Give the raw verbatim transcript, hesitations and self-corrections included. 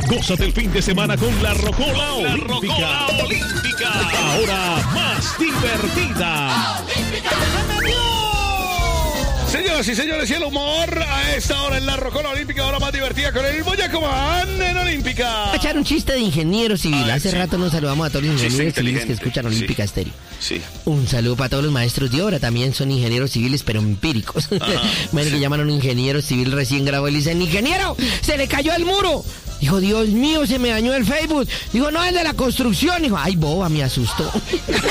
Gózate el fin de semana con la Rocola Olímpica. La Rocola Olímpica. Ahora más divertida. Señoras y señores, y el humor a esta hora en la Rocola Olímpica, ahora más divertida con el Boyaco Man en Olímpica. Voy a echar un chiste de ingeniero civil. Ay, Hace sí. rato nos saludamos a todos los ingenieros Sí, civiles que escuchan Olímpica sí. Estéreo. Sí. Un saludo para todos los maestros de obra, también son ingenieros civiles, pero empíricos. Bueno, que llaman a un ingeniero civil recién graduado y le dicen, ingeniero, se le cayó el muro. Dijo, Dios mío, se me dañó el Facebook. Dijo, no, es de la construcción. Dijo, ay, boba, me asustó.